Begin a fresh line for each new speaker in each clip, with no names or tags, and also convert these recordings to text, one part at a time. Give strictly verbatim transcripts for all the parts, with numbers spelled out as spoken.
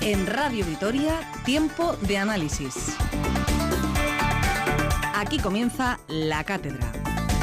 En Radio Vitoria, tiempo de análisis. Aquí comienza La Cátedra.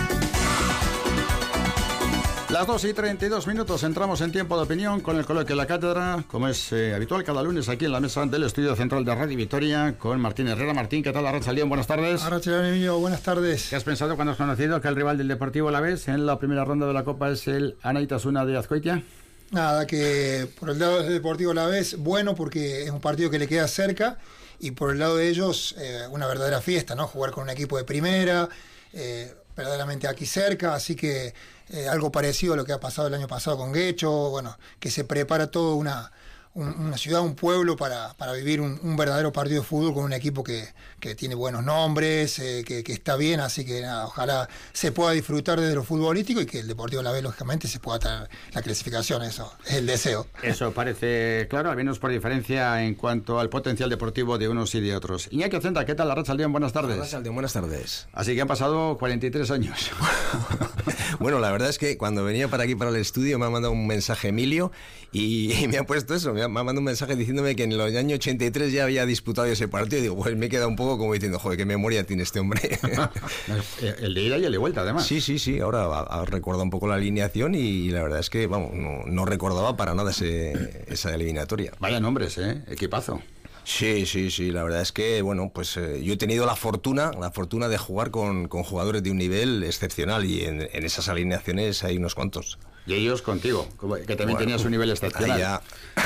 Las dos y treinta y dos minutos, entramos en tiempo de opinión con el coloquio La Cátedra, como es eh, habitual cada lunes aquí en la mesa del estudio central de Radio Vitoria con Martín Herrera. Martín, ¿qué tal? Arratsaldeon, buenas tardes.
Arratsaldeon, Emilio, buenas tardes.
¿Qué has pensado cuando has conocido que el rival del Deportivo Alavés en la primera ronda de la Copa es el Anaitasuna de Azkoitia?
Nada, que por el lado del Deportivo Alavés, bueno, porque es un partido que le queda cerca, y por el lado de ellos, eh, una verdadera fiesta, ¿no? Jugar con un equipo de primera, eh, verdaderamente aquí cerca, así que eh, algo parecido a lo que ha pasado el año pasado con Guecho, bueno, que se prepara toda una, un, una ciudad, un pueblo para, para vivir un, un verdadero partido de fútbol con un equipo que, que tiene buenos nombres, eh, que, que está bien, así que nada, ojalá se pueda disfrutar desde lo futbolístico y que el Deportivo Alavés, lógicamente, se pueda traer la clasificación, eso es el deseo.
Eso parece claro, al menos por diferencia en cuanto al potencial deportivo de unos y de otros. Iñaki Ocenda, ¿qué tal? Arratsaldeon, buenas tardes.
Arratsaldeon, buenas tardes.
Así que han pasado cuarenta y tres años.
Bueno, la verdad es que cuando venía para aquí, para el estudio, me ha mandado un mensaje Emilio y, y me ha puesto eso, me ha, me ha mandado un mensaje diciéndome que en el año ochenta y tres ya había disputado ese partido. Y digo, pues me he quedado un poco como diciendo, joder, qué memoria tiene este hombre.
El de ida y el de vuelta, además.
Sí, sí, sí, ahora ha, ha recordado un poco la alineación y la verdad es que, vamos, no, no recordaba para nada ese, esa eliminatoria.
Vaya nombres, ¿eh? Equipazo.
Sí, sí, sí, la verdad es que, bueno, pues eh, yo he tenido la fortuna, la fortuna de jugar con, con jugadores de un nivel excepcional y en, en esas alineaciones hay unos cuantos.
Y ellos contigo, que también bueno, tenías un nivel excepcional.
Ya.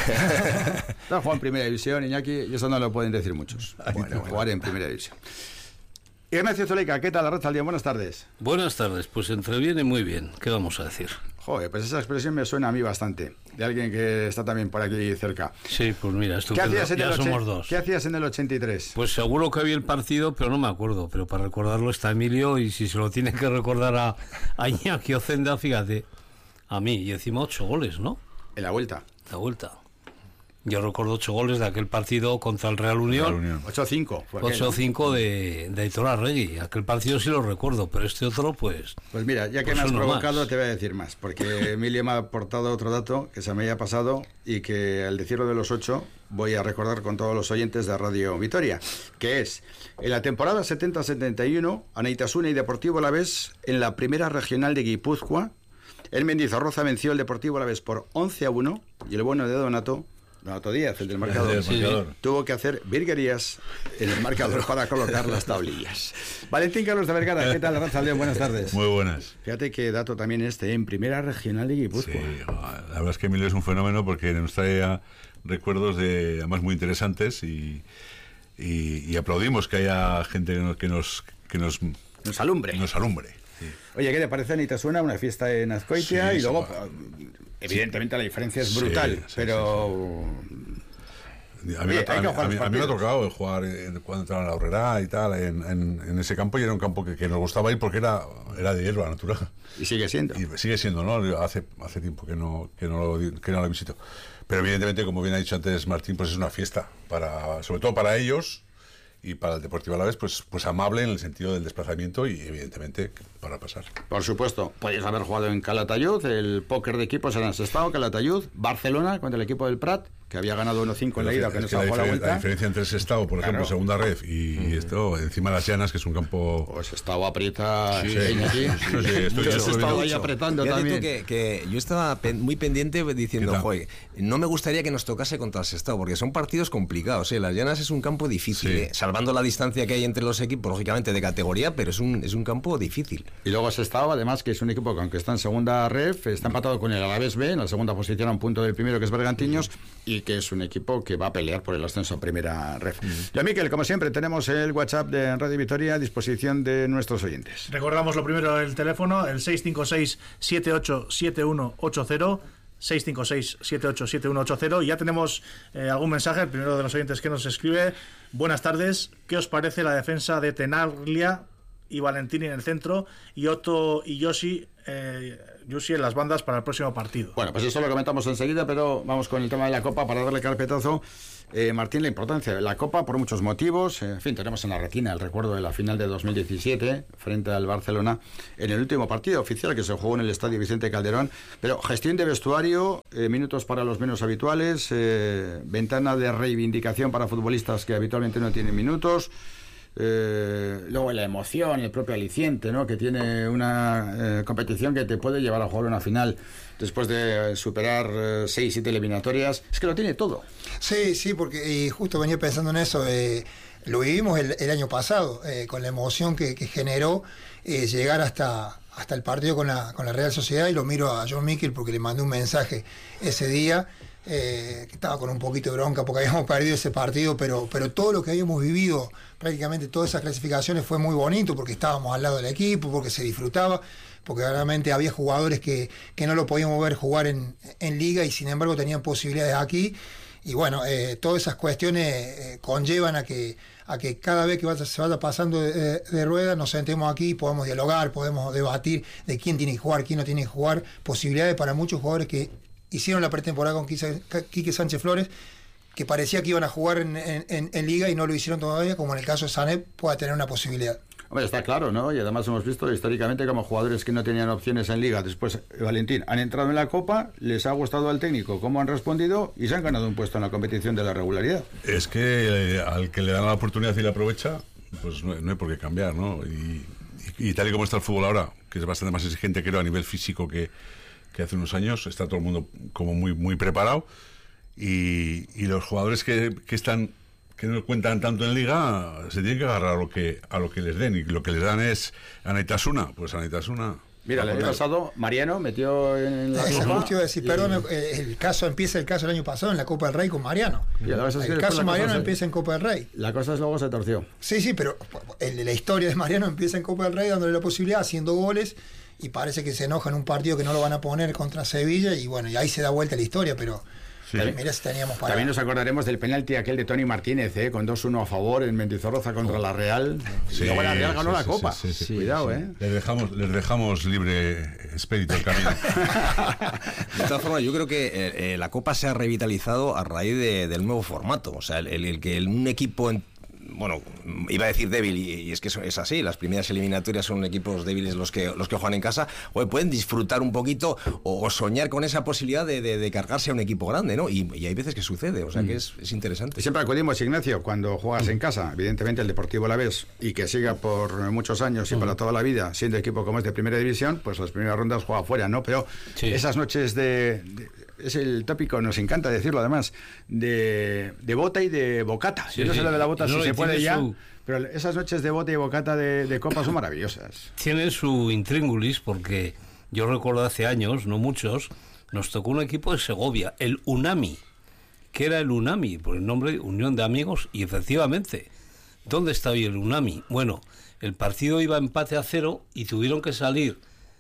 No, jugar en primera división, Iñaki, y eso no lo pueden decir muchos. Bueno, jugar bueno. en primera división. Ignacio Zuleika, ¿qué tal? Arratsaldeon, buenas tardes.
Buenas tardes, pues entreviene muy bien, ¿qué vamos a decir?
Joder, pues esa expresión me suena a mí bastante, de alguien que está también por aquí cerca.
Sí, pues mira, estupendo, ya somos dos.
¿Qué hacías en el ochenta y tres?
Pues seguro que había el partido, pero no me acuerdo, pero para recordarlo está Emilio, y si se lo tiene que recordar a, a Iñaki Ocenda, fíjate, a mí, y encima ocho goles, ¿no?
En la vuelta.
La vuelta. Yo recuerdo ocho goles de aquel partido contra el Real Unión.
Unión. ocho cinco.
ocho cinco de, de Aitor Arregui. Aquel partido sí lo recuerdo, pero este otro, pues...
Pues mira, ya que pues me has provocado, más. Te voy a decir más. Porque Emilio me ha aportado otro dato que se me haya pasado y que al decirlo de los ocho voy a recordar con todos los oyentes de Radio Vitoria. Que es, en la temporada setenta setenta y uno, Anaitasuna y Deportivo Alavés en la primera regional de Guipúzcoa. El Mendizorroza venció al Deportivo Alavés por once a uno y el bueno de Donato... Donato Díaz, el del marcador,
el marcador.
Sí. Tuvo que hacer virguerías en el marcador para colocar las tablillas. Valentín Carlos de Vergara, ¿qué tal? Arratsaldeon, buenas tardes.
Muy buenas.
Fíjate qué dato también este, en primera regional de Guipúzcoa.
Sí, la verdad es que Emilio es un fenómeno porque nos trae recuerdos de, además muy interesantes y, y, y aplaudimos que haya gente que nos, que nos,
nos alumbre.
Nos alumbre. Sí.
Oye, ¿qué te parece, Anaitasuna? Una fiesta en Azkoitia sí, y luego... Va. Evidentemente sí. La diferencia es brutal, sí, sí,
pero... Sí, sí. A mí, Oye, a, a, a, mí, a mí me ha tocado jugar en, cuando entraba en la Horrera y tal, en, en, en ese campo, y era un campo que, que nos gustaba ir porque era, era de hierba natural.
Y sigue siendo.
Y sigue siendo, ¿no? Hace, hace tiempo que no, que, no lo, que no lo visito. Pero evidentemente, como bien ha dicho antes Martín, pues es una fiesta, para, sobre todo para ellos... Y para el Deportivo Alavés, pues, pues amable en el sentido del desplazamiento y evidentemente para pasar.
Por supuesto, podéis haber jugado en Calatayud, el póker de equipos en Sestao, Calatayud, Barcelona contra el equipo del Prat, que había ganado uno cinco en la ida, que no se jugó la vuelta.
La diferencia entre Sestao, por ejemplo, claro. segunda red, y, mm. y esto, encima de las Llanas, que es un campo...
Pues Sestao aprieta...
Sí, sí, sí, sí, sí, estoy,
yo Sestao ahí apretando
ya
también.
Que, que yo estaba pen, muy pendiente diciendo, joder, no me gustaría que nos tocase contra el Sestao, porque son partidos complicados, ¿eh? Las Llanas es un campo difícil, sí. ¿eh? Salvando la distancia que hay entre los equipos, lógicamente de categoría, pero es un, es un campo difícil.
Y luego Sestao, además, que es un equipo que aunque está en segunda ref, está empatado con el Alavés B, en la segunda posición a un punto del primero, que es Bergantiños, y que es un equipo que va a pelear por el ascenso a primera ref. Mm. Yo, Miquel, como siempre, tenemos el WhatsApp de Radio Vitoria a disposición de nuestros oyentes.
Recordamos lo primero, el teléfono, el seis cinco seis, siete ocho siete uno ocho cero, seis cinco seis, siete ocho siete uno ocho cero, y ya tenemos eh, algún mensaje. El primero de los oyentes que nos escribe: buenas tardes, ¿qué os parece la defensa de Tenaglia y Valentini en el centro, y Otto y Yoshi, eh, Yoshi en las bandas para el próximo partido.
Bueno, pues eso lo comentamos enseguida, pero vamos con el tema de la Copa para darle carpetazo. Eh, Martín, la importancia de la Copa por muchos motivos. Eh, en fin, tenemos en la retina el recuerdo de la final de dos mil diecisiete frente al Barcelona en el último partido oficial que se jugó en el Estadio Vicente Calderón. Pero gestión de vestuario, eh, minutos para los menos habituales, eh, ventana de reivindicación para futbolistas que habitualmente no tienen minutos. Eh, luego la emoción, el propio aliciente, ¿no? Que tiene una eh, competición que te puede llevar a jugar una final después de superar eh, seis, siete eliminatorias. Es que lo tiene todo.
Sí, sí, porque y justo venía pensando en eso. Eh, lo vivimos el, el año pasado, eh, con la emoción que, que generó eh, llegar hasta, hasta el partido con la, con la Real Sociedad, y lo miro a John Mikel porque le mandé un mensaje ese día. Eh, que estaba con un poquito de bronca porque habíamos perdido ese partido, pero, pero todo lo que habíamos vivido, prácticamente todas esas clasificaciones, fue muy bonito porque estábamos al lado del equipo, porque se disfrutaba, porque realmente había jugadores que, que no lo podíamos ver jugar en, en liga y sin embargo tenían posibilidades aquí. Y bueno, eh, todas esas cuestiones eh, conllevan a que a que cada vez que vaya, se vaya pasando de, de rueda nos sentemos aquí y podamos dialogar, podemos debatir de quién tiene que jugar, quién no tiene que jugar, posibilidades para muchos jugadores que hicieron la pretemporada con Quique Sánchez Flores, que parecía que iban a jugar en, en, en Liga y no lo hicieron todavía, como en el caso de Sané, pueda tener una posibilidad.
Hombre, está claro, ¿no? Y además hemos visto históricamente como jugadores que no tenían opciones en Liga, después, Valentín, han entrado en la Copa, les ha gustado al técnico cómo han respondido y se han ganado un puesto en la competición de la regularidad.
Es que eh, al que le dan la oportunidad y la aprovecha, pues no, no hay por qué cambiar, ¿no? Y, y, y tal y como está el fútbol ahora, que es bastante más exigente, creo, a nivel físico que que hace unos años, está todo el mundo como muy muy preparado, y, y los jugadores que, que están que no cuentan tanto en Liga se tienen que agarrar a lo que a lo que les den, y lo que les dan es Anaitasuna, pues Anaitasuna.
Mira, el año pasado Mariano metió en la
Eso
Copa.
justo iba a decir,
y...
perdón, el caso empieza el caso el año pasado en la Copa del Rey con Mariano.
Y es que
el caso de Mariano
se...
empieza en Copa del Rey.
La cosa es luego se torció.
Sí, sí, pero el de la historia de Mariano empieza en Copa del Rey dándole la posibilidad, haciendo goles, y parece que se enoja en un partido que no lo van a poner contra Sevilla, y bueno, y ahí se da vuelta la historia, pero
sí.
Mira si teníamos para...
También nos acordaremos del penalti aquel de Tony Martínez, ¿eh? Con dos uno a favor en Mendizorroza contra la Real.
Sí,
y luego la Real ganó
sí,
la
sí,
Copa.
Sí, sí, sí,
Cuidado,
sí.
¿eh?
Les dejamos, les dejamos libre expedito el camino.
De todas formas, yo creo que eh, eh, la Copa se ha revitalizado a raíz de, del nuevo formato. O sea, el, el, el que un equipo... En, bueno, iba a decir débil, y, y es que eso es así, las primeras eliminatorias son equipos débiles los que los que juegan en casa, o pueden disfrutar un poquito o, o soñar con esa posibilidad de, de, de cargarse a un equipo grande, ¿no? Y, y hay veces que sucede, o sea que es, es interesante.
Siempre acudimos, Ignacio, cuando juegas en casa, evidentemente el Deportivo Alavés, y que siga por muchos años y para toda la vida siendo equipo como es de primera división, pues las primeras rondas juega fuera, ¿no? Pero sí. Esas noches de, de es el tópico, nos encanta decirlo además, de, de bota y de bocata. Sí, Yo no sé sí. lo de la bota no, si se puede ya, su... pero esas noches de bota y bocata de, de copa son maravillosas.
Tiene su intríngulis porque yo recuerdo hace años, no muchos, nos tocó un equipo de Segovia, el Unami. ¿Qué era el Unami? Por el nombre Unión de Amigos, y efectivamente, ¿dónde está hoy el Unami? Bueno, el partido iba empate a cero y tuvieron que salir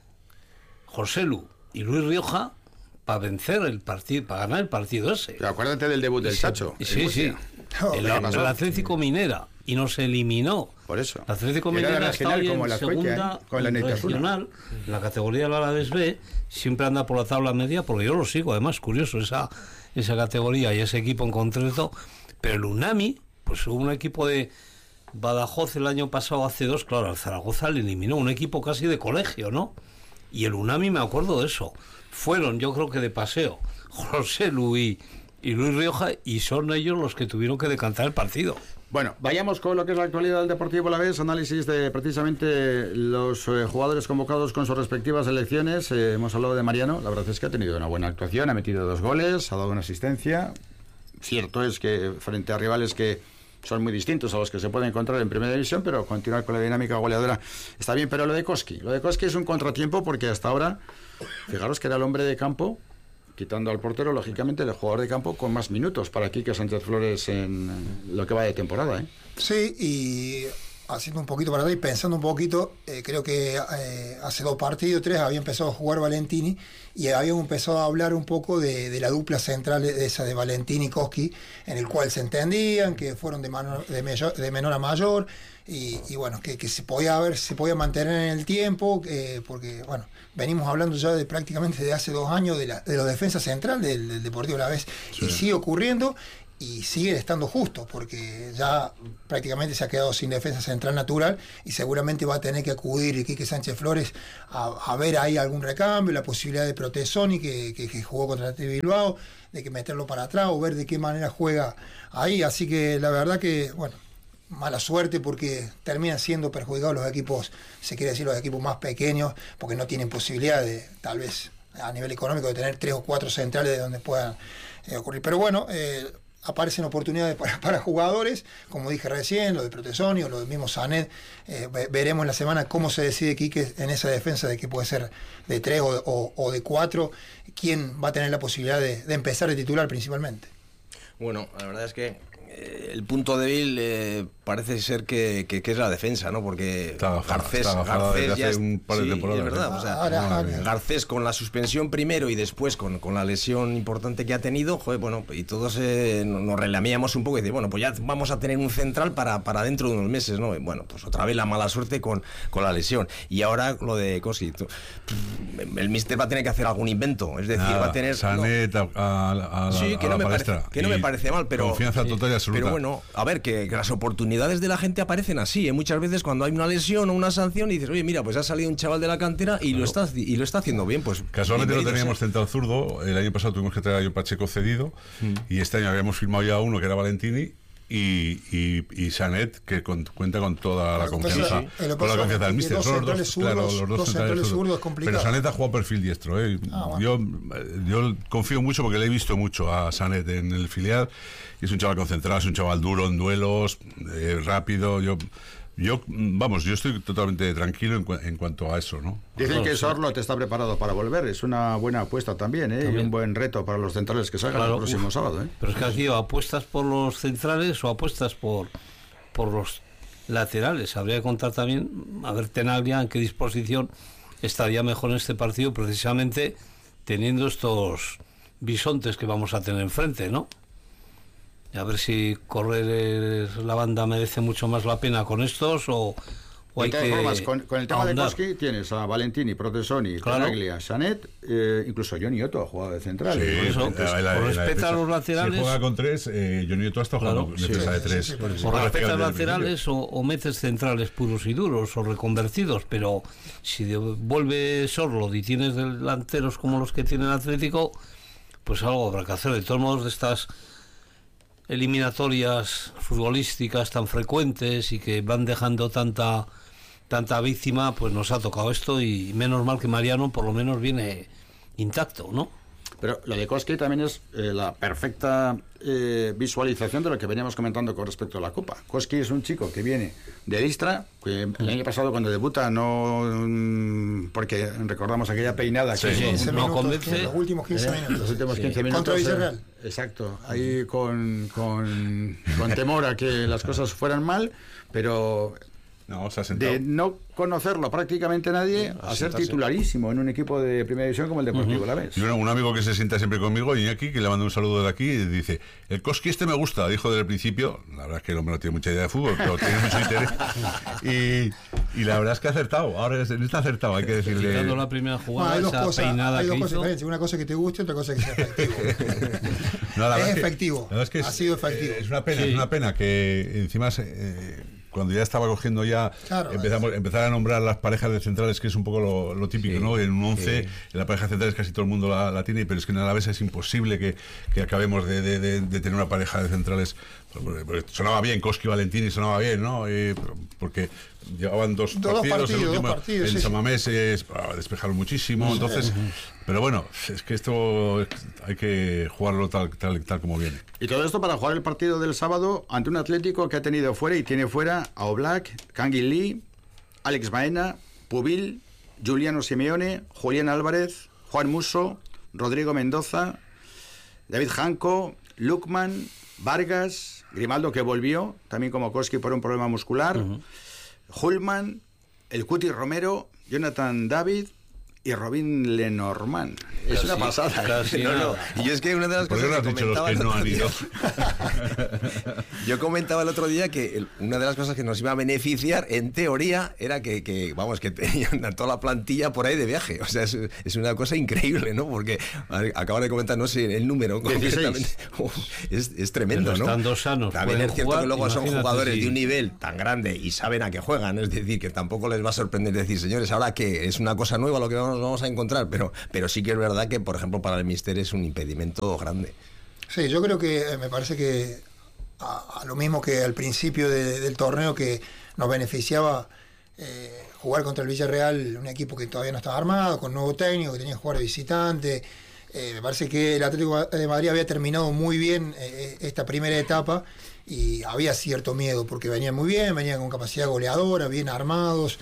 Joselu y Luis Rioja para vencer el partido, para ganar el partido ese.
Pero acuérdate del debut del Chacho.
Sí, sí. Oh, el, el, el Atlético Minera, y nos eliminó.
Por eso.
El Atlético Minera está hoy en
la
segunda
¿eh? con la
regional, la categoría del Alavés B, siempre anda por la tabla media, porque yo lo sigo, además, curioso, esa, esa categoría y ese equipo en concreto. Pero el Unami, pues hubo un equipo de Badajoz el año pasado, hace dos, claro, al Zaragoza le eliminó, un equipo casi de colegio, ¿no? Y el Unami, me acuerdo de eso. Fueron, yo creo que de paseo, José Luis y Luis Rioja, y son ellos los que tuvieron que decantar el partido.
Bueno, vayamos con lo que es la actualidad del Deportivo Alavés, análisis de precisamente los eh, jugadores convocados con sus respectivas selecciones. Eh, hemos hablado de Mariano, la verdad es que ha tenido una buena actuación, ha metido dos goles, ha dado una asistencia. Cierto es que frente a rivales que son muy distintos a los que se pueden encontrar en Primera División, pero continuar con la dinámica goleadora está bien. Pero lo de Koski, lo de Koski es un contratiempo porque hasta ahora, fijaros que era el hombre de campo, quitando al portero, lógicamente, el jugador de campo con más minutos para Quique Sánchez Flores en lo que va de temporada, ¿eh?
Sí, y haciendo un poquito para atrás y pensando un poquito, eh, creo que eh, hace dos partidos, tres, había empezado a jugar Valentini y habíamos empezado a hablar un poco de, de la dupla central de esa de Valentini y Koski, en el cual se entendían, que fueron de, mano, de, mayor, de menor a mayor, y, y bueno, que, que se podía ver, se podía mantener en el tiempo, eh, porque bueno, venimos hablando ya de prácticamente de hace dos años de la, de la defensa central del, del Deportivo Alavés, sí. Y sigue ocurriendo. Y sigue estando justo, porque ya prácticamente se ha quedado sin defensa central natural y seguramente va a tener que acudir Quique Sánchez Flores a, a ver ahí algún recambio, la posibilidad de Protesoni, que, que, que jugó contra el T V Bilbao, de que meterlo para atrás o ver de qué manera juega ahí. Así que la verdad que, bueno, mala suerte porque terminan siendo perjudicados los equipos, se quiere decir los equipos más pequeños, porque no tienen posibilidad de, tal vez a nivel económico, de tener tres o cuatro centrales de donde puedan eh, ocurrir. Pero bueno, eh, aparecen oportunidades para, para jugadores, como dije recién, lo de Protesoni o lo del mismo Sanet. Eh, veremos en la semana cómo se decide Quique en esa defensa de que puede ser de tres o, o, o de cuatro, quién va a tener la posibilidad de, de empezar de titular principalmente.
Bueno, la verdad es que eh, el punto débil eh, parece ser que, que, que es la defensa, ¿no? Porque Garcés, Garcés ya
hace un par de
sí,
temporadas,
es verdad,
¿no?
o sea,
Ahora, ahora.
Garcés con la suspensión primero y después con, con la lesión importante que ha tenido, joder, bueno, y todos eh, nos relamiamos un poco y decimos, bueno, pues ya vamos a tener un central para, para dentro de unos meses, ¿no? Y bueno, pues otra vez la mala suerte con, con la lesión. Y ahora lo de Koski, el míster va a tener que hacer algún invento, es decir,
Nada,
va a tener...
Sanet
no,
a, a, a,
sí, que,
a
no
la
me
palestra.
parece, que no me parece mal, pero...
Confianza total y absoluta.
Pero bueno, a ver, que, que las oportunidades de la gente aparecen así, ¿eh? Muchas veces cuando hay una lesión o una sanción y dices, oye, mira, pues ha salido un chaval de la cantera y, claro, lo, está, y lo está haciendo bien, pues...
Casualmente no teníamos central zurdo, el año pasado tuvimos que traer a John Pacheco cedido, mm. y este año habíamos firmado ya uno que era Valentini, y, y, y Sanet, que con, cuenta con toda la confianza, sí, con la confianza del míster. Son los dos,
zurdos,
claro, los dos,
dos centrales zurdos es complicado.
Pero Sanet ha jugado perfil diestro, ¿eh? Ah, bueno. yo, yo confío mucho porque le he visto mucho a Sanet en el filial, y es un chaval concentrado, es un chaval duro en duelos, eh, rápido. Yo Yo, vamos, yo estoy totalmente tranquilo en, cu en cuanto a eso, ¿no?
Dicen
claro,
que
sí.
Sorlo te está preparado para volver, es una buena apuesta también, ¿eh?
También.
Y un buen reto para los centrales que salgan, claro, el próximo uf, sábado, ¿eh?
Pero es que aquí o apuestas por los centrales o apuestas por, por los laterales. Habría que contar también, a ver Tenaglia en qué disposición estaría mejor en este partido, precisamente teniendo estos bisontes que vamos a tener enfrente, ¿no? A ver si correr la banda merece mucho más la pena con estos o, o hay
de todas
que
formas, con, con el tema
ahondar.
de Koski tienes a Valentini, Protesoni,
claro.
Tenaglia, Sanet, eh, incluso Johnny Otto ha jugado de central.
Sí,
¿eh?
eso,
la, la,
por
la,
respecto
la
a los laterales.
Si juega con tres, eh, Johnny Otto ha estado
Claro,
jugando
sí,
defensa
sí,
de tres.
sí, sí,
por,
sí.
Por respecto a los
desde el
laterales o, o metes centrales puros y duros o reconvertidos, pero si de, vuelve Sorlo y tienes delanteros como los que tiene el Atlético, pues algo habrá que hacer. De todos modos, de estas eliminatorias futbolísticas tan frecuentes y que van dejando tanta tanta víctima, pues nos ha tocado esto y menos mal que Mariano por lo menos viene intacto, ¿no?
Pero lo de Koski también es eh, la perfecta eh, visualización de lo que veníamos comentando con respecto a la Copa. Koski es un chico que viene de Istra, que el año pasado cuando debuta no... Mm, porque recordamos aquella peinada
sí,
que
sí,
no,
no
minutos,
convence.
Los últimos quince
eh,
minutos.
los últimos quince
sí.
minutos.
Contra Villarreal.
Eh, exacto, ahí con, con, con temor a que las cosas fueran mal, pero...
No, se ha sentado.
De no conocerlo prácticamente nadie
sí,
a ser titularísimo en un equipo de primera división como el Deportivo Alavés.
Y un, un amigo que se sienta siempre conmigo, Iñaki, que le mando un saludo de aquí, y dice, el Koski este me gusta, dijo desde el principio. La verdad es que el hombre no tiene mucha idea de fútbol, pero tiene mucho interés. Y, y la verdad es que ha acertado, ahora está acertado, hay que decirle.
Quitando la primera jugada,
bueno, hay
esa
dos cosas,
peinada
hay dos
que
cosas
hizo.
diferentes, una cosa que te guste y otra cosa que sea efectivo.
No, la
es
verdad
efectivo,
que, la verdad es que es,
ha sido efectivo.
Es una pena,
Sí.
es una pena que encima... Eh, cuando ya estaba cogiendo ya,
claro,
empezamos, empezar a nombrar las parejas de centrales, que es un poco lo, lo típico,
sí,
¿no? En un once,
sí.
en la pareja de centrales casi todo el mundo la, la tiene, pero es que en Alavés es imposible que, que acabemos de, de, de, de tener una pareja de centrales. Sonaba bien, Koski Valentini sonaba bien, ¿no? Eh, porque llevaban dos,
dos
partidos,
partidos,
el último,
dos partidos,
en
sí,
Samamés es, ah, despejaron muchísimo, sí, entonces, sí. Pero bueno, es que esto hay que jugarlo tal, tal, tal como viene.
Y todo esto para jugar el partido del sábado ante un Atlético que ha tenido fuera y tiene fuera a Oblak, Kangin Lee, Alex Baena, Pubil, Juliano Simeone, Julián Álvarez, Juan Musso, Rodrigo Mendoza, David Janco, Lukman, Vargas, Grimaldo, que volvió también como Koski por un problema muscular, uh-huh. Hulman, el Cuti Romero, Jonathan David y Robin Lenormand. Es
Casi,
una pasada.
casi
No, no.
nada.
Y yo es que una de las
¿Por qué
cosas
no has
que
dicho los
comentaba
que
el
no
otro
han
día-
ido?
Yo comentaba el otro día que el- una de las cosas que nos iba a beneficiar, en teoría, era que, que, vamos, que tenían a toda la plantilla por ahí de viaje. O sea, es, es una cosa increíble, ¿no? Porque a- acaban de comentar, no sé, el número
dieciséis.
concretamente. Uf, es, es tremendo,
Pero
¿no?
están dos sanos,
También
pueden
es cierto
jugar,
que luego son
imagínate
jugadores
si-
de un nivel tan grande y saben a qué juegan. Es decir, que tampoco les va a sorprender decir, señores, ahora que es una cosa nueva lo que vamos, vamos a encontrar. Pero, pero sí que es verdad que, por ejemplo, para el Míster es un impedimento grande.
Sí, yo creo que eh, me parece que a, a lo mismo que al principio de- del torneo que nos beneficiaba eh, jugar contra el Villarreal, un equipo que todavía no estaba armado, con nuevo técnico, que tenía que jugar de visitante. Eh, me parece que el Atlético de Madrid había terminado muy bien eh, esta primera etapa y había cierto miedo porque venían muy bien, venían con capacidad goleadora, bien armados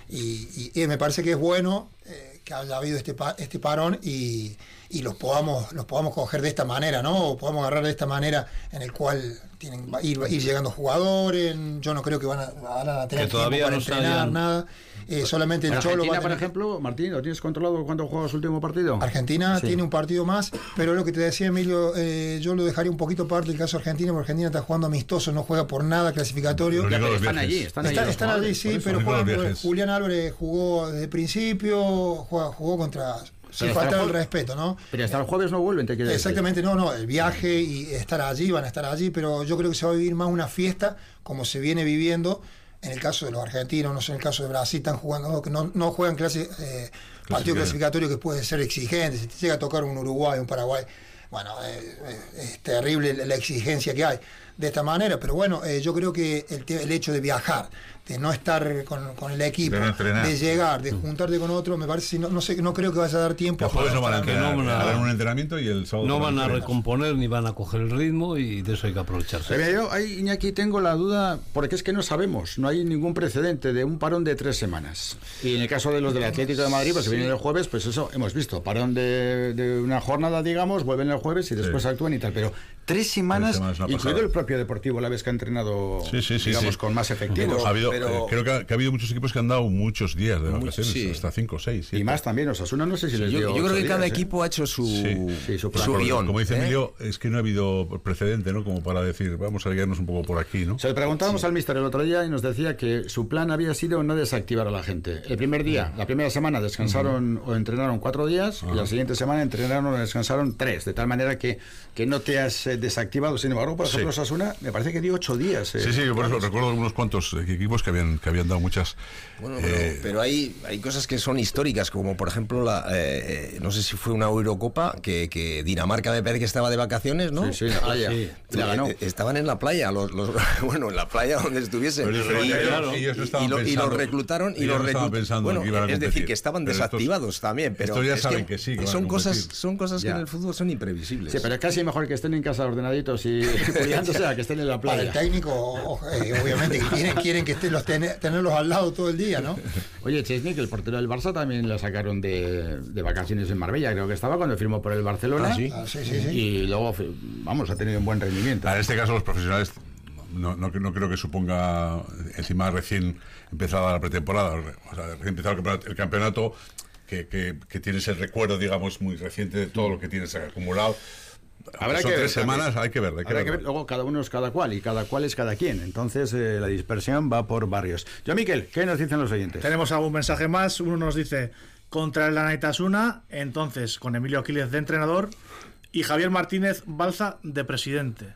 y, y- y me parece que es bueno eh, que haya habido este, pa- este parón y, y los podamos los podamos coger de esta manera, ¿no? O podamos agarrar de esta manera en el cual tienen va a ir, ir llegando jugadores. Yo no creo que van a, van a tener
Que todavía
tiempo para
no se
entrenar
hayan-
nada. Eh, solamente el Cholo
Argentina,
va a
por
tener-
ejemplo, Martín, ¿lo tienes controlado cuándo juega su último partido?
Argentina
Sí.
tiene un partido más, pero lo que te decía Emilio, eh, yo lo dejaría un poquito aparte del caso Argentina, porque Argentina está jugando amistoso, no juega por nada clasificatorio.
Lo único,
pero
los
están
viajes.
allí, están allí.
Están,
los
están allí,
jugadores,
sí,
por eso.
pero
Lo único,
juegan-
los viajes.
Julián Álvarez jugó desde el principio, jugó, jugó contra... Sin
hasta
faltar
el
el
jue-
respeto, ¿no?
Pero hasta el jueves no vuelven, te quiero decir.
Exactamente, no, no, el viaje y estar allí, van a estar allí, pero yo creo que se va a vivir más una fiesta como se viene viviendo en el caso de los argentinos, no sé, en el caso de Brasil, están jugando, que no, no juegan clase, eh, partido clasificatorio que puede ser exigente, si te llega a tocar un Uruguay, un Paraguay, bueno, eh, eh, es terrible la, la exigencia que hay de esta manera, pero bueno, eh, yo creo que el, te- el hecho de viajar, de no estar con, con el equipo,
De no entrenar.
de llegar, de juntarte con otro, me parece, no, no sé, no creo que vaya a dar tiempo
El jueves no van a
para-
que no
entrenar,
van a-
harán un entrenamiento y el sábado
No
por
van
la
a
noche.
recomponer ni van a coger el ritmo y de eso hay que aprovecharse.
Pero yo, ahí, Iñaki, tengo la duda, porque es que no sabemos, no hay ningún precedente de un parón de tres semanas. Y en el caso de los del Atlético de Madrid, pues si vienen el jueves, pues eso hemos visto, parón de, de una jornada, digamos, vuelven el jueves y después
Sí.
actúan y tal. Pero tres semanas,
Tres semanas, una
incluido
pasada.
el propio Deportivo, la vez que ha entrenado,
Sí, sí, sí,
digamos,
sí.
con más efectivos.
Ha habido,
pero-
eh, creo que ha, que ha habido muchos equipos que han dado muchos días de vacaciones,
sí.
hasta cinco, seis, siete.
Y más también, Osasuna, no sé si les
Yo,
dio
yo creo
ocho
que cada
días, ¿eh?
equipo ha hecho su,
Sí.
Sí, su plan.
su
Como-
guión.
Como dice
¿eh?
Emilio, es que no ha habido precedente, ¿no? Como para decir, vamos a guiarnos un poco por aquí, ¿no?
Se le preguntábamos al mister el otro día y nos decía que su plan había sido no desactivar a la gente. El primer día, la primera semana descansaron o entrenaron cuatro días y la siguiente semana entrenaron o descansaron tres, de tal manera que, que no te has eh, desactivado. Sin embargo, por ejemplo,
Sí.
Osasuna me parece que dio ocho días. eh.
Sí, sí, yo por eso recuerdo unos cuantos eh, equipos que habían, que habían dado muchas...
Bueno, pero,
eh,
pero hay, hay cosas que son históricas, como por ejemplo, la, eh, no sé si fue una Eurocopa, que, que Dinamarca me parece que estaba de vacaciones, ¿no?
Sí, sí, en la playa.
sí.
Y la ganó.
Eh, Estaban en la playa, los, los- bueno, en la playa donde estuviesen.
Pero es
y,
diferente,
claro.
ellos no
y-
estaban
y lo- y
pensando-
los reclutaron y
ellos
los
no estaban
reclut-
pensando
bueno,
que iban a
es decir,
competir.
que estaban
Pero estos-
desactivados también, pero
estos ya
es
saben que sí, que van a
son cosas,
competir.
son cosas que
Ya.
en el fútbol son imprevisibles.
Sí, pero es casi mejor que estén en casa ordenaditos y cuidándose a que estén en la
Para el
playa.
técnico, o- eh, obviamente, que quieren, quieren que estén los ten- tenerlos al lado todo el día, ¿no?
Oye, Chesney, que el portero del Barça también lo sacaron de, de vacaciones en Marbella, creo que estaba cuando firmó por el Barcelona.
Ah, sí.
Ah, sí, sí, sí.
Y luego, fi- vamos, ha tenido un buen rendimiento.
En este caso, los profesionales no, no, no creo que suponga, encima recién empezada la pretemporada, o sea, recién empezado el campeonato, el campeonato que, que, que tienes el recuerdo, digamos, muy reciente de todo lo que tienes acumulado.
Habrá
Son
que
tres
ver también.
semanas, hay que ver, hay que
Habrá
ver.
que ver, luego cada uno es cada cual y cada cual es cada quien. Entonces eh, la dispersión va por barrios. Yo, Miquel, ¿qué nos dicen los oyentes?
Tenemos algún mensaje más. Uno nos dice contra el Anaitasuna, entonces con Emilio Aquiles de entrenador y Javier Martínez Balza de presidente.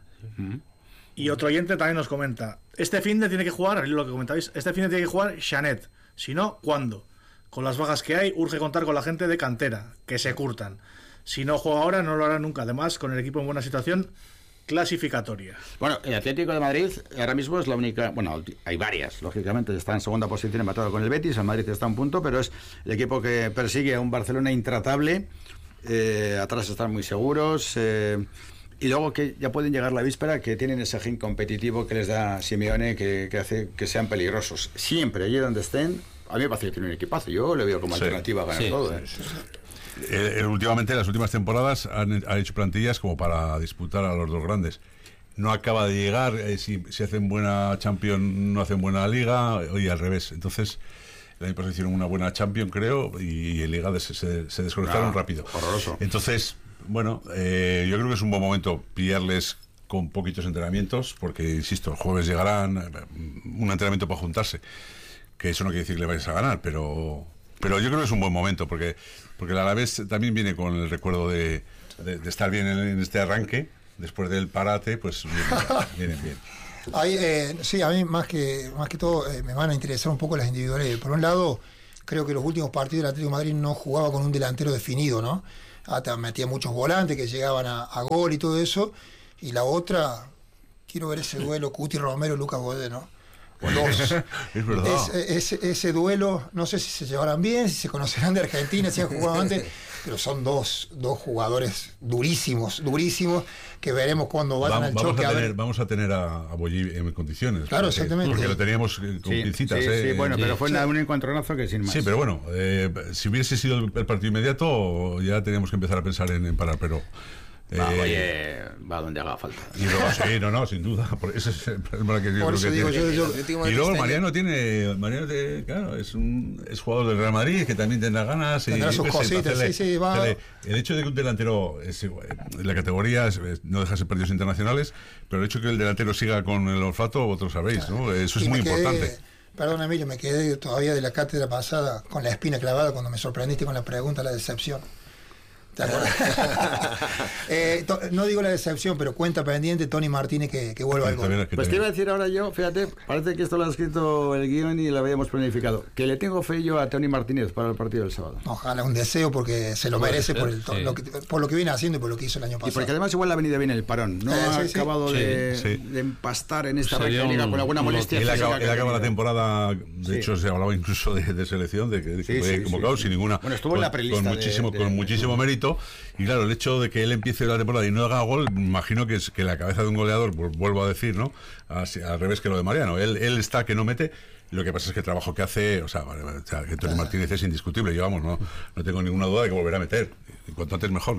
Y otro oyente también nos comenta, este fin de tiene que jugar, lo que comentabais, este fin de tiene que jugar Xanet, si no, ¿cuándo? Con las bajas que hay, urge contar con la gente de cantera, que se curtan. Si no juega ahora, no lo hará nunca. Además, con el equipo en buena situación clasificatoria.
Bueno, el Atlético de Madrid ahora mismo es la única, bueno, hay varias, lógicamente está en segunda posición empatado con el Betis, el Madrid está a un punto, pero es el equipo que persigue a un Barcelona intratable, eh, atrás están muy seguros, eh, y luego que ya pueden llegar la víspera, que tienen ese gen competitivo que les da Simeone, que, que hace que sean peligrosos. Siempre, allí donde estén, a mí me parece que tiene un equipazo, yo le veo como
Sí.
alternativa a ganar
Sí.
todo. ¿eh?
Eh, eh, últimamente, las últimas temporadas han, han hecho plantillas como para disputar a los dos grandes. no acaba de llegar, eh, si, si hacen buena Champions no hacen buena Liga, y al revés. Entonces, el año pasado hicieron una buena Champions, creo, y en Liga se, se, se desconectaron ah, rápido.
Horroroso.
Entonces, bueno, eh, yo creo que es un buen momento pillarles con poquitos entrenamientos, porque, insisto, el jueves llegarán un entrenamiento para juntarse, que eso no quiere decir que le vayas a ganar, pero pero yo creo que es un buen momento, porque porque el Alavés también viene con el recuerdo de, de, de estar bien en, en este arranque, después del parate, pues vienen, vienen bien.
Ahí, eh, sí, a mí más que más que todo eh, me van a interesar un poco las individuales. Por un lado, creo que los últimos partidos del Atlético de Madrid no jugaba con un delantero definido, ¿no? Hasta metía muchos volantes que llegaban a, a gol y todo eso. Y la otra, quiero ver ese duelo Cuti Romero, Lucas Bodet, ¿no? Dos.
Es verdad.
Es, ese, ese duelo, no sé si se llevarán bien, si se conocerán de Argentina, si han jugado antes, pero son dos, dos jugadores durísimos, durísimos, que veremos cuando vayan
vamos,
al choque.
Vamos a,
a
tener,
ver.
vamos a tener a, a Bollí en condiciones.
Claro,
porque,
exactamente.
Porque lo teníamos con
sí,
pincitas.
Sí,
eh,
sí, bueno,
sí,
pero fue
sí.
un encontronazo que sin más.
Sí, pero bueno, eh, si hubiese sido el, el partido inmediato, ya teníamos que empezar a pensar en, en parar, pero...
Va,
Eh,
oye, va donde haga falta.
Y luego, sí, no, no, sin duda. Por ese es el problema que yo
Por
creo
eso
que
digo,
tiene.
yo, yo,
Y luego Mariano tiene, Mariano de, claro, es un es jugador del Real Madrid que también tendrá ganas. Y,
Tendrá sus
yo qué sé,
cositas,
hacerle-
sí, sí, va.
hacerle- El hecho de que un delantero, es, igual, la categoría es- es- no deja de ser partidos internacionales, pero el hecho de que el delantero siga con el olfato, vosotros sabéis, ¿no? Eso es
y
muy
me quedé-
importante.
Perdón, Emilio, me quedé todavía de la cátedra pasada con la espina clavada cuando me sorprendiste con la pregunta, la decepción. ¿Te acuerdas? eh, to- no digo la decepción, pero cuenta pendiente Tony Martínez que, que vuelva al gol.
También es que
Pues te
también-
iba a decir ahora yo, fíjate, parece que esto lo ha escrito el guión y lo habíamos planificado, que le tengo fe yo a Tony Martínez para el partido del sábado.
Ojalá un deseo porque se lo
Puede
merece
ser,
por, el, to-
sí.
lo que, por lo que viene haciendo y por lo que hizo el año
Y
pasado.
porque además igual le ha venido bien el parón, no
Eh,
ha
sí, sí.
acabado
Sí,
de,
sí.
de empastar en esta
Sería
recta liga
un-
con alguna
un
molestia.
Él
física
acaba,
que
él
ha
acaba la
tenido.
temporada, de
Sí.
hecho se hablaba incluso de, de selección, de que, de que
Sí,
fue
sí,
convocado
sí.
sin ninguna.
Bueno, estuvo en la prelista
con
de-
muchísimo,
de-
con
de-
muchísimo mérito. Y claro, el hecho de que él empiece la temporada y no haga gol, imagino que es que la cabeza de un goleador, pues, vuelvo a decir, ¿no? Así, al revés que lo de Mariano. Él, él está que no mete. Lo que pasa es que el trabajo que hace, o sea, vale, vale, o sea, que Tony Martínez es indiscutible. Yo, vamos, no, no tengo ninguna duda de que volverá a meter. Y cuanto antes mejor.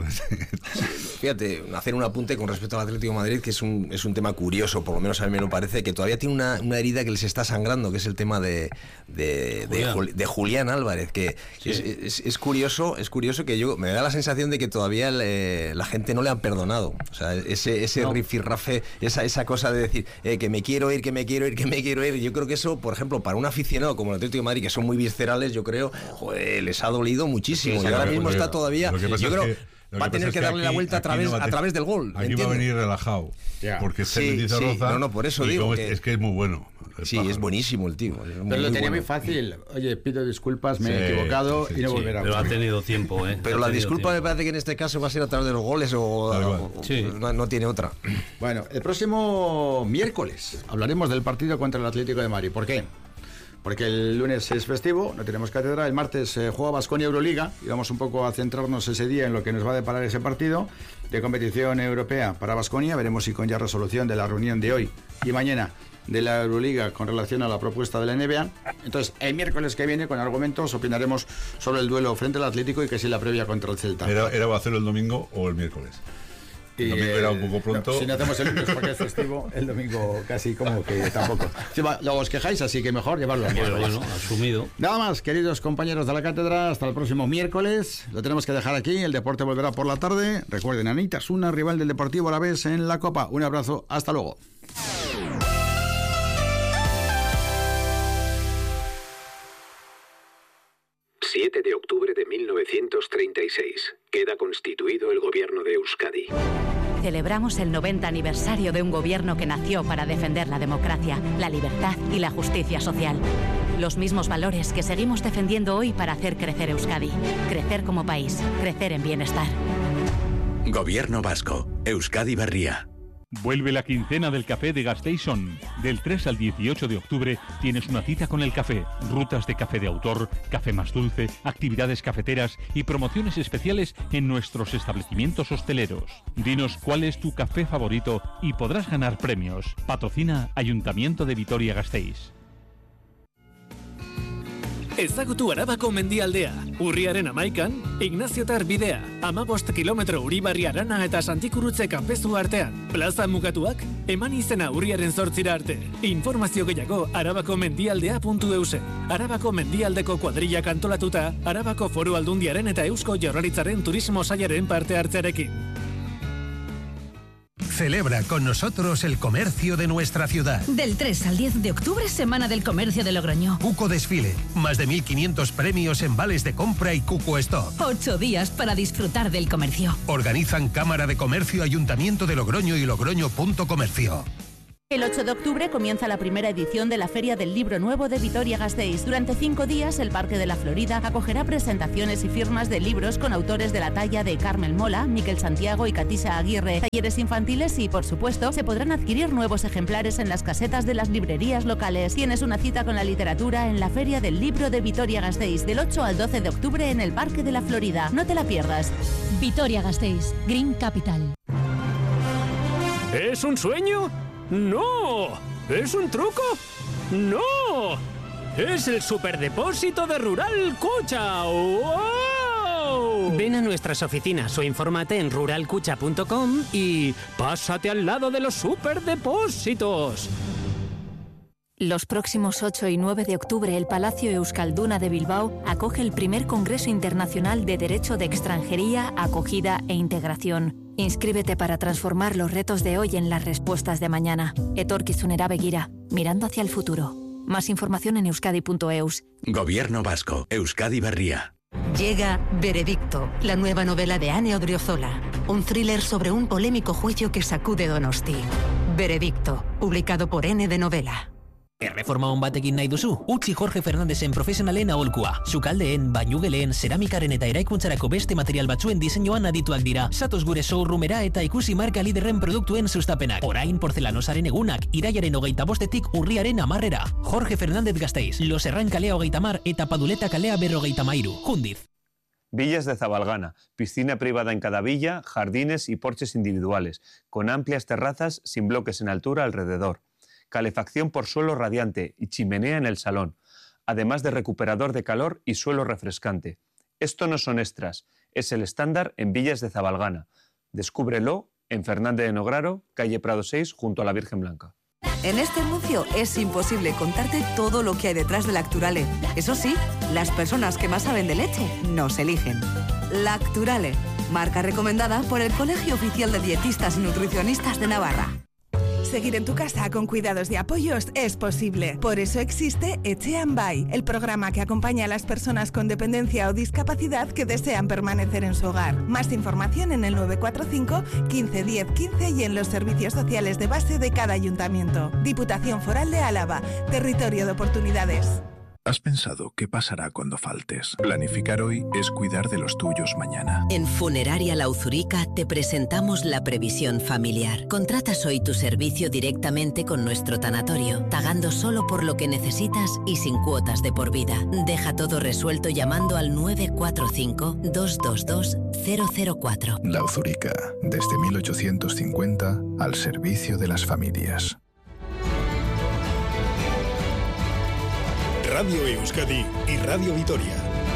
Fíjate, hacer un apunte con respecto al Atlético de Madrid, que es un, es un tema curioso, por lo menos a mí me lo parece, que todavía tiene una, una herida que les está sangrando, que es el tema de, de, de,
Julián.
Jul- de Julián Álvarez, que
Sí.
es, es, es curioso, es curioso que yo me da la sensación de que todavía le- la gente no le han perdonado. O sea, ese, ese
No.
rifirrafe, esa, esa cosa de decir eh, que me quiero ir, que me quiero ir, que me quiero ir. Yo creo que eso, por ejemplo, para un aficionado como el Atlético de Madrid, que son muy viscerales, yo creo, joder, les ha dolido muchísimo.
Sí,
y ahora
lo que-
mismo
lo que-
está todavía,
lo que pasa
yo
es
creo,
que- lo
va a
que
tener
pasa
que
es
darle la
aquí-
vuelta a
aquí
través,
no va
a
te-
través del gol.
Aquí va a
¿entiendes?
venir relajado.
Ya.
Porque este
Sí,
Mendiza
sí,
Roza,
no, no, por eso
y
digo
como
que-
es, es que es muy bueno. el
Sí,
pájaro.
es buenísimo el tío. es
Pero
muy,
lo
muy
tenía
bueno.
muy fácil. Oye, pido disculpas, me
Sí,
he equivocado
sí,
y no
sí,
volverá a
Pero ha
ocurrir.
tenido tiempo, ¿eh?
Pero
Ha
la
tenido
disculpa me
tiempo.
parece que en este caso va a ser a través de los goles o,
Tal cual.
o-
Sí.
no, no tiene otra.
Bueno, el próximo miércoles hablaremos del partido contra el Atlético de Madrid. ¿Por qué? Porque el lunes es festivo, no tenemos cátedra. El martes eh, juega Baskonia Euroliga y vamos un poco a centrarnos ese día en lo que nos va a deparar ese partido de competición europea para Baskonia. Veremos si con ya resolución de la reunión de hoy y mañana de la Euroliga con relación a la propuesta de la N B A. Entonces, el miércoles que viene, con argumentos, opinaremos sobre el duelo frente al Atlético y que si la previa contra el Celta.
Era, era hacerlo el domingo o el miércoles. El
Y,
domingo
eh,
era un poco pronto.
no, si no hacemos el lunes porque es festivo, el domingo casi como que tampoco. Encima, luego os quejáis, así que mejor llevarlo al
Pero
miércoles.
bueno, asumido.
Nada más, queridos compañeros de la cátedra, hasta el próximo miércoles. Lo tenemos que dejar aquí, el deporte volverá por la tarde. Recuerden, Anita es una rival del Deportivo Alavés en la Copa. Un abrazo, hasta luego.
siete de octubre de mil novecientos treinta y seis. Queda constituido el gobierno de Euskadi.
Celebramos el noventa aniversario de un gobierno que nació para defender la democracia, la libertad y la justicia social. Los mismos valores que seguimos defendiendo hoy para hacer crecer Euskadi. Crecer como país, crecer en bienestar.
Gobierno vasco. Euskadi Berria.
Vuelve la quincena del café de Gasteizen. Del tres al dieciocho de octubre tienes una cita con el café, rutas de café de autor, café más dulce, actividades cafeteras y promociones especiales en nuestros establecimientos hosteleros. Dinos cuál es tu café favorito y podrás ganar premios. Patrocina Ayuntamiento de Vitoria-Gasteiz.
Ezagutu Arabako mendialdea. Urriaren amaikan, Ignaziotar bidea. Amabost kilometro Uribarri Arana eta Santikurutze kanpezu artean. Plaza mugatuak, eman izena urriaren zortzira arte. Informazio gehiago arabako mendialdea puntu euse. Arabako mendialdeko kuadrilla antolatuta, Arabako Foru Aldundiaren eta Eusko Jaurlaritzaren turismo sailaren parte hartzearekin.
Celebra con nosotros el comercio de nuestra ciudad.
Del tres al diez de octubre, Semana del Comercio de Logroño.
Cuco Desfile, más de mil quinientos premios en vales de compra y Cuco Stop.
Ocho días para disfrutar del comercio.
Organizan Cámara de Comercio, Ayuntamiento de Logroño y Logroño punto comercio.
El ocho de octubre comienza la primera edición de la Feria del Libro Nuevo de Vitoria-Gasteiz. Durante cinco días, el Parque de la Florida acogerá presentaciones y firmas de libros con autores de la talla de Carmel Mola, Miquel Santiago y Katisa Aguirre, talleres infantiles y, por supuesto, se podrán adquirir nuevos ejemplares en las casetas de las librerías locales. Tienes una cita con la literatura en la Feria del Libro de Vitoria-Gasteiz, del ocho al doce de octubre en el Parque de la Florida. No te la pierdas.
Vitoria-Gasteiz, Green Capital.
¿Es un sueño? ¡No! ¿Es un truco? ¡No! ¡Es el superdepósito de Rural Cucha! ¡Wow!
Ven a nuestras oficinas o infórmate en rural cucha punto com y pásate al lado de los superdepósitos.
Los próximos ocho y nueve de octubre, el Palacio Euskalduna de Bilbao acoge el primer Congreso Internacional de Derecho de Extranjería, Acogida e Integración. Inscríbete para transformar los retos de hoy en las respuestas de mañana. Etorkizunera begira, mirando hacia el futuro. Más información en euskadi punto eus.
Gobierno vasco, Euskadi Berria.
Llega Veredicto, la nueva novela de Ane Odriozola. Un thriller sobre un polémico juicio que sacude Donosti. Veredicto, publicado por N de Novela.
Erreforma hon batekin nahi duzu? Utzi Jorge Fernandezen profesionalen aholkua. Sukaldeen, bainugeleen, zeramikaren eta eraikuntzarako beste material batzuen diseinuan adituak dira. Zatoz gure showroomera eta ikusi marka liderren produktuen sustapenak. Orain portelanosaren egunak, iraiaren hogeita bostetik urriaren amarrera. Jorge Fernández Gasteiz, Los Herran kalea hogeita mar eta Paduleta kalea berrogeita mairu. Jundiz.
Villas de Zabalgana, piscina privada en cada villa, jardines y porches individuales, con amplias terrazas sin bloques en altura alrededor. Calefacción por suelo radiante y chimenea en el salón, además de recuperador de calor y suelo refrescante. Esto no son extras, es el estándar en Villas de Zabalgana. Descúbrelo en Fernández de Nograro, calle Prado seis, junto a la Virgen Blanca.
En este anuncio es imposible contarte todo lo que hay detrás de Lacturale. Eso sí, las personas que más saben de leche nos eligen. Lacturale, marca recomendada por el Colegio Oficial de Dietistas y Nutricionistas de Navarra.
Seguir en tu casa con cuidados y apoyos es posible. Por eso existe Etxean Bai, el programa que acompaña a las personas con dependencia o discapacidad que desean permanecer en su hogar. Más información en el nueve cuatro cinco, quince, diez, quince y en los servicios sociales de base de cada ayuntamiento. Diputación Foral de Álava, territorio de oportunidades.
¿Has pensado qué pasará cuando faltes? Planificar hoy es cuidar de los tuyos mañana.
En Funeraria La Uzurica te presentamos la previsión familiar. Contratas hoy tu servicio directamente con nuestro tanatorio, pagando solo por lo que necesitas y sin cuotas de por vida. Deja todo resuelto llamando al nueve cuatro cinco, dos dos dos, cero cero cuatro.
La Uzurica, desde mil ochocientos cincuenta, al servicio de las familias.
Radio Euskadi y Radio Vitoria.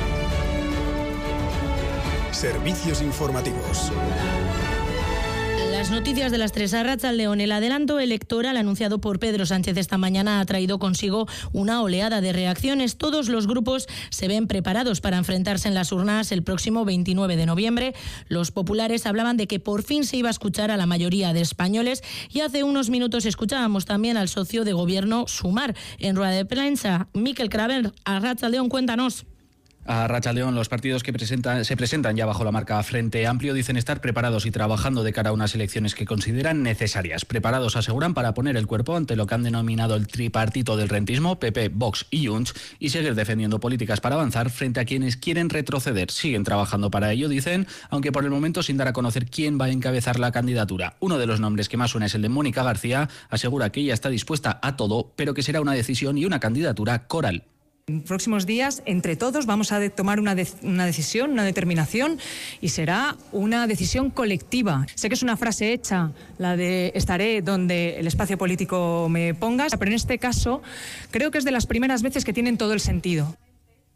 Servicios informativos.
Las noticias de las tres. Arratsaldeon. El adelanto electoral anunciado por Pedro Sánchez esta mañana ha traído consigo una oleada de reacciones. Todos los grupos se ven preparados para enfrentarse en las urnas el próximo veintinueve de noviembre. Los populares hablaban de que por fin se iba a escuchar a la mayoría de españoles y hace unos minutos escuchábamos también al socio de gobierno Sumar. En rueda de prensa, Mikel Kraver, Arratsaldeon, cuéntanos.
A Arratsaldeon, los partidos que presentan, se presentan ya bajo la marca Frente Amplio dicen estar preparados y trabajando de cara a unas elecciones que consideran necesarias. Preparados, aseguran, para poner el cuerpo ante lo que han denominado el tripartito del rentismo, P P, Vox y Junts, y seguir defendiendo políticas para avanzar frente a quienes quieren retroceder. Siguen trabajando para ello, dicen, aunque por el momento sin dar a conocer quién va a encabezar la candidatura. Uno de los nombres que más suena es el de Mónica García. Asegura que ella está dispuesta a todo, pero que será una decisión y una candidatura coral.
En próximos días, entre todos, vamos a de tomar una, de una decisión, una determinación, y será una decisión colectiva. Sé que es una frase hecha, la de estaré donde el espacio político me pongas, pero en este caso creo que es de las primeras veces que tienen todo el sentido.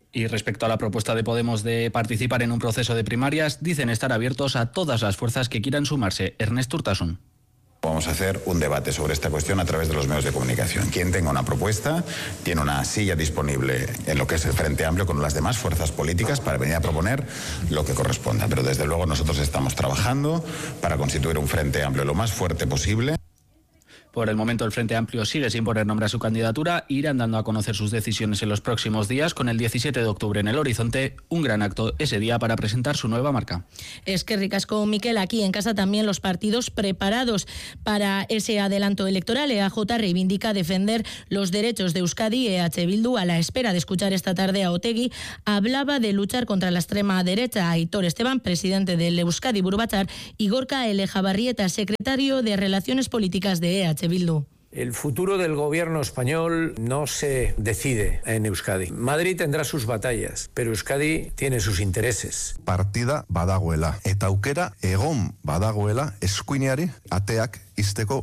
Y respecto a la propuesta de Podemos de participar en un proceso de primarias, dicen estar abiertos a todas las fuerzas que quieran sumarse. Ernest Urtasun.
Vamos a hacer un debate sobre esta cuestión a través de los medios de comunicación. Quien tenga una propuesta tiene una silla disponible en lo que es el Frente Amplio con las demás fuerzas políticas para venir a proponer lo que corresponda. Pero desde luego nosotros estamos trabajando para constituir un Frente Amplio lo más fuerte posible.
Por el momento el Frente Amplio sigue sin poner nombre a su candidatura. Irán dando a conocer sus decisiones en los próximos días, con el diecisiete de octubre en el horizonte, un gran acto ese día para presentar su nueva marca.
Es que ricasco, Miquel, aquí en casa también los partidos preparados para ese adelanto electoral. E A J reivindica defender los derechos de Euskadi. E H Bildu, a la espera de escuchar esta tarde a Otegi, hablaba de luchar contra la extrema derecha. Aitor Esteban, presidente del Euskadi Buru Batzar, y Gorka Elejabarrieta, secretario de Relaciones Políticas de E H Bildu.
El futuro del gobierno español no se decide en Euskadi. Madrid tendrá sus batallas, pero Euskadi tiene sus intereses.
Partida badagoela, eta aukera egon badagoela eskuineari ateak ixteko.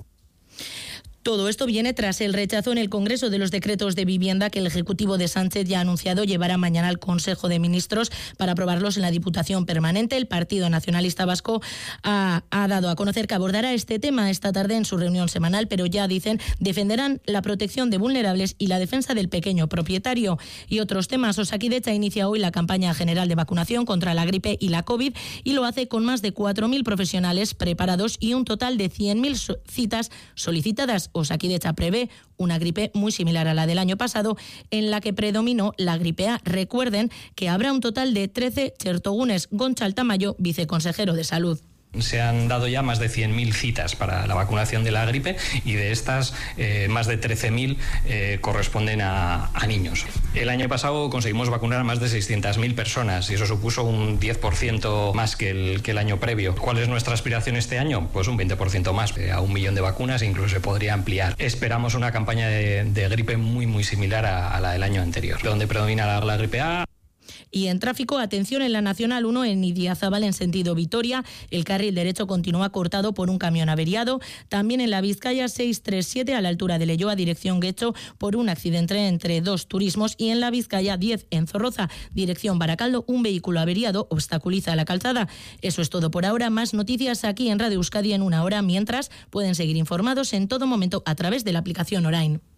Todo esto viene tras el rechazo en el Congreso de los decretos de vivienda que el Ejecutivo de Sánchez ya ha anunciado llevará mañana al Consejo de Ministros para aprobarlos en la Diputación Permanente. El Partido Nacionalista Vasco ha, ha dado a conocer que abordará este tema esta tarde en su reunión semanal, pero ya dicen defenderán la protección de vulnerables y la defensa del pequeño propietario. Y otros temas. Osakidetza inicia hoy la campaña general de vacunación contra la gripe y la COVID y lo hace con más de cuatro mil profesionales preparados y un total de cien mil citas solicitadas. Osakidetza prevé una gripe muy similar a la del año pasado, en la que predominó la gripe A. Recuerden que habrá un total de trece txertogunes. Gontzal Tamayo, viceconsejero de Salud.
Se han dado ya más de cien mil citas para la vacunación de la gripe y de estas eh, más de trece mil eh, corresponden a, a niños. El año pasado conseguimos vacunar a más de seiscientas mil personas y eso supuso un diez por ciento más que el, que el año previo. ¿Cuál es nuestra aspiración este año? Pues un veinte por ciento más, eh, a un millón de vacunas e incluso se podría ampliar. Esperamos una campaña de, de gripe muy muy similar a, a la del año anterior, donde predomina la, la gripe A.
Y en tráfico, atención en la Nacional uno en Idiazábal en sentido Vitoria. El carril derecho continúa cortado por un camión averiado. También en la Vizcaya seiscientos treinta y siete a la altura de Leioa, dirección Guecho, por un accidente entre dos turismos. Y en la Vizcaya diez en Zorroza, dirección Baracaldo, un vehículo averiado obstaculiza la calzada. Eso es todo por ahora. Más noticias aquí en Radio Euskadi en una hora. Mientras, pueden seguir informados en todo momento a través de la aplicación Orain.